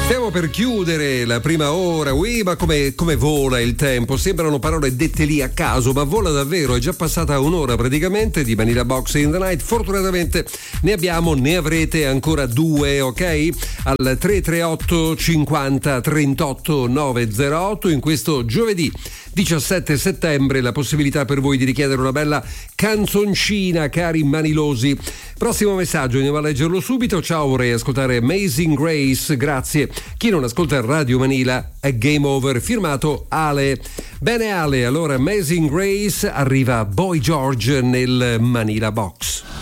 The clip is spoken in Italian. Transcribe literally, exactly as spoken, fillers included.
Stiamo per chiudere la prima ora. Ui, ma come, come vola il tempo? Sembrano parole dette lì a caso, ma vola davvero. È già passata un'ora praticamente di Manila Box in the Night. Fortunatamente ne abbiamo, ne avrete ancora due, ok? Al tre tre otto cinquanta trentotto novecentootto in questo giovedì diciassette settembre la possibilità per voi di richiedere una bella canzoncina, cari manilosi. Prossimo messaggio, andiamo a leggerlo subito. Ciao, vorrei ascoltare Amazing Grace, grazie. Chi non ascolta Radio Manila è Game Over, firmato Ale. Bene Ale, allora Amazing Grace, arriva Boy George nel Manila Box.